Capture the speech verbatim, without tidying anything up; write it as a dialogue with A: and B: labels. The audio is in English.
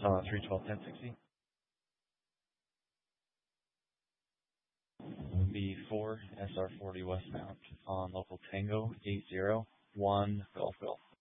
A: Uh, three twelve ten sixty. B four S R forty westbound on local Tango eight zero one Golf Golf.